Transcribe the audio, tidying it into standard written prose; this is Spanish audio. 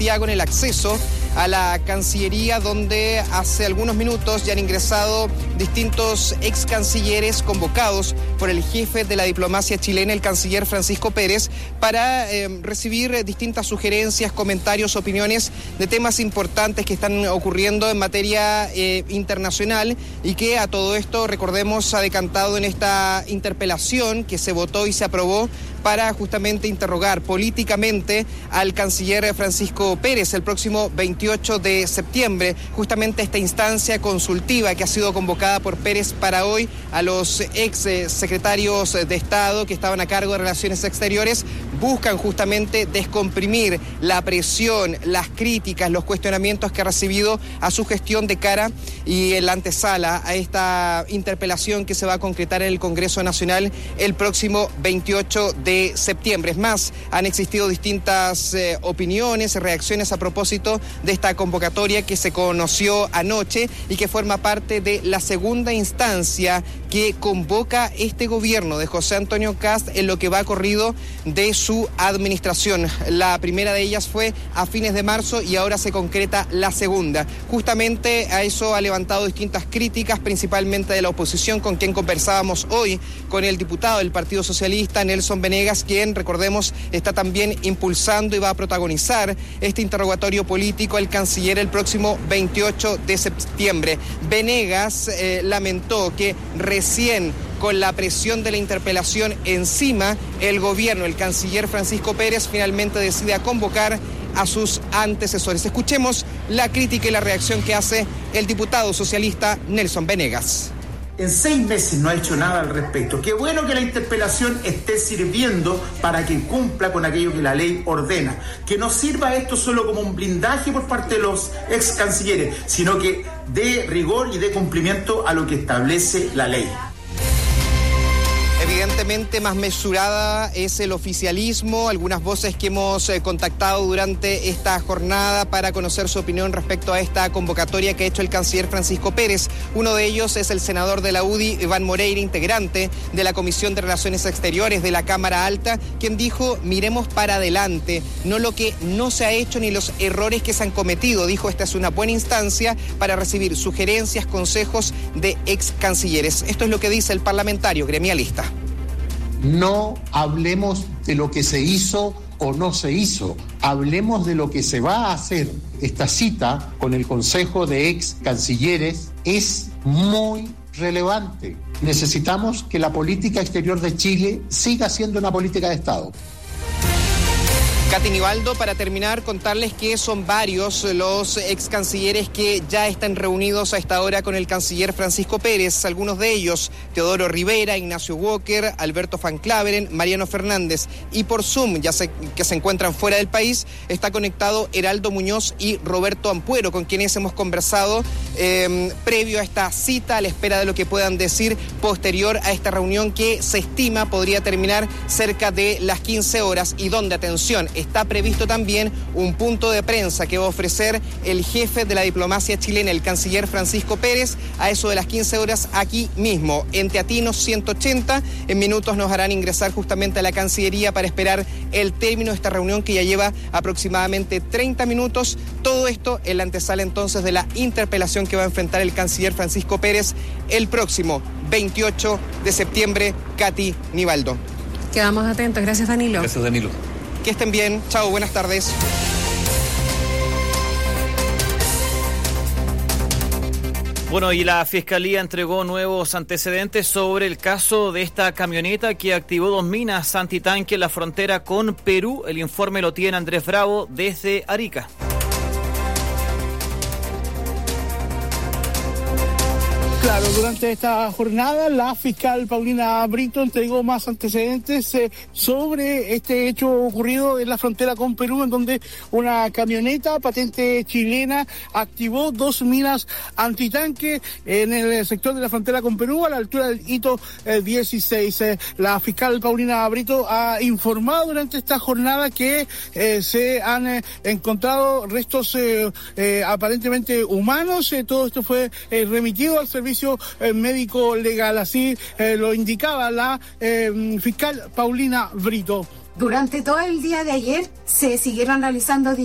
en el acceso a la Cancillería, donde hace algunos minutos ya han ingresado distintos ex cancilleres convocados por el jefe de la diplomacia chilena, el canciller Francisco Pérez, para recibir distintas sugerencias, comentarios, opiniones de temas importantes que están ocurriendo en materia internacional y que a todo esto, recordemos, ha decantado en esta interpelación que se votó y se aprobó para justamente interrogar políticamente al canciller Francisco Pérez el próximo 28 de septiembre. Justamente esta instancia consultiva que ha sido convocada por Pérez para hoy a los ex secretarios de Estado que estaban a cargo de Relaciones Exteriores buscan justamente descomprimir la presión, las críticas, los cuestionamientos que ha recibido a su gestión de cara y en la antesala a esta interpelación que se va a concretar en el Congreso Nacional el próximo 28 de septiembre. Es más, han existido distintas opiniones, reacciones a propósito de esta convocatoria que se conoció anoche y que forma parte de la segunda instancia que convoca este gobierno de José Antonio Kast en lo que va corrido de su administración. La primera de ellas fue a fines de marzo y ahora se concreta la segunda. Justamente a eso ha levantado distintas críticas, principalmente de la oposición, con quien conversábamos hoy, con el diputado del Partido Socialista, Nelson Venegas, quien, recordemos, está también impulsando y va a protagonizar este interrogatorio político al canciller el próximo 28 de septiembre. Venegas lamentó que recién, con la presión de la interpelación encima, el gobierno, el canciller Francisco Pérez, finalmente decide convocar a sus antecesores. Escuchemos la crítica y la reacción que hace el diputado socialista Nelson Venegas. En 6 meses no ha hecho nada al respecto. Qué bueno que la interpelación esté sirviendo para que cumpla con aquello que la ley ordena. Que no sirva esto solo como un blindaje por parte de los ex cancilleres, sino que dé rigor y dé cumplimiento a lo que establece la ley. Evidentemente más mesurada es el oficialismo, algunas voces que hemos contactado durante esta jornada para conocer su opinión respecto a esta convocatoria que ha hecho el canciller Francisco Pérez. Uno de ellos es el senador de la UDI, Iván Moreira, integrante de la Comisión de Relaciones Exteriores de la Cámara Alta, quien dijo: miremos para adelante, no lo que no se ha hecho ni los errores que se han cometido. Dijo: esta es una buena instancia para recibir sugerencias, consejos de ex cancilleres. Esto es lo que dice el parlamentario gremialista. No hablemos de lo que se hizo o no se hizo, hablemos de lo que se va a hacer. Esta cita con el Consejo de Ex Cancilleres es muy relevante. Necesitamos que la política exterior de Chile siga siendo una política de Estado. Katy Nivaldo, para terminar, contarles que son varios los ex cancilleres que ya están reunidos a esta hora con el canciller Francisco Pérez. Algunos de ellos: Teodoro Rivera, Ignacio Walker, Alberto Van Claveren, Mariano Fernández. Y por Zoom, que se encuentran fuera del país, está conectado Heraldo Muñoz y Roberto Ampuero, con quienes hemos conversado previo a esta cita, a la espera de lo que puedan decir posterior a esta reunión que se estima podría terminar cerca de las 15 horas y donde, atención, está previsto también un punto de prensa que va a ofrecer el jefe de la diplomacia chilena, el canciller Francisco Pérez, a eso de las 15 horas aquí mismo, en Teatinos 180. En minutos nos harán ingresar justamente a la Cancillería para esperar el término de esta reunión que ya lleva aproximadamente 30 minutos. Todo esto en la antesala entonces de la interpelación que va a enfrentar el canciller Francisco Pérez el próximo 28 de septiembre. Katy Nivaldo. Quedamos atentos. Gracias, Danilo. Gracias, Danilo. Que estén bien. Chao, buenas tardes. Bueno, y la Fiscalía entregó nuevos antecedentes sobre el caso de esta camioneta que activó 2 minas antitanque en la frontera con Perú. El informe lo tiene Andrés Bravo desde Arica. Claro, durante esta jornada la fiscal Paulina Brito entregó más antecedentes sobre este hecho ocurrido en la frontera con Perú, en donde una camioneta patente chilena activó 2 minas antitanque en el sector de la frontera con Perú, a la altura del hito 16. La fiscal Paulina Brito ha informado durante esta jornada que se han encontrado restos aparentemente humanos. Todo esto fue remitido al servicio médico legal, así lo indicaba la fiscal Paulina Brito. Durante todo el día de ayer se siguieron realizando